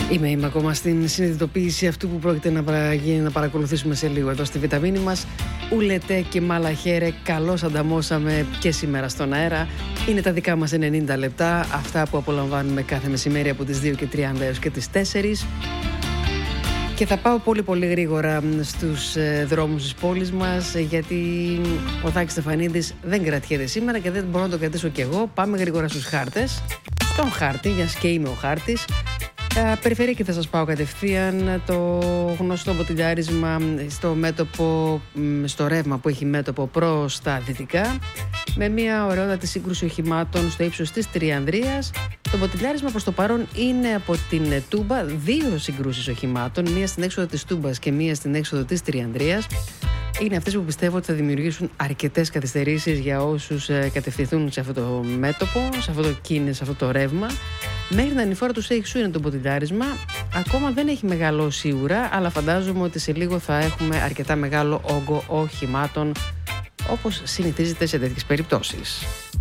Είμαι ακόμα στην συνειδητοποίηση αυτού που πρόκειται να παρακολουθήσουμε σε λίγο εδώ στη Βιταμίνη μας. Ουλετέ και μαλαχέρε, καλώς ανταμώσαμε και σήμερα στον αέρα. Είναι τα δικά μας 90 λεπτά, αυτά που απολαμβάνουμε κάθε μεσημέρι από τις 2:30 έως και τις 4. Και θα πάω πολύ γρήγορα στους δρόμους της πόλης μας, γιατί ο Θάκης Στεφανίδης δεν κρατιέται σήμερα και δεν μπορώ να το κρατήσω κι εγώ. Πάμε γρήγορα στους χάρτες. Στον χάρτη, μιας και είμαι ο χάρτης. Περιφερειακή θα σας πάω κατευθείαν. Το γνωστό μποτιλιάρισμα στο μέτωπο, στο ρεύμα που έχει μέτωπο προς τα δυτικά, με μια ωραιότατη σύγκρουση οχημάτων στο ύψος της Τριανδρίας. Το μποτιλιάρισμα προς το παρόν είναι από την Τούμπα, δύο συγκρούσεις οχημάτων, μία στην έξοδο της Τούμπας και μία στην έξοδο της Τριανδρίας. Είναι αυτές που πιστεύω ότι θα δημιουργήσουν αρκετές καθυστερήσεις για όσους κατευθυνθούν σε αυτό το μέτωπο, σε αυτό το κίνηση, σε αυτό το ρεύμα. Μέχρι την ανηφόρα του Σέιχ είναι το μποτιλιάρισμα. Ακόμα δεν έχει μεγαλώσει σίγουρα, αλλά φαντάζομαι ότι σε λίγο θα έχουμε αρκετά μεγάλο όγκο οχημάτων, όπως συνηθίζεται σε τέτοιες περιπτώσεις.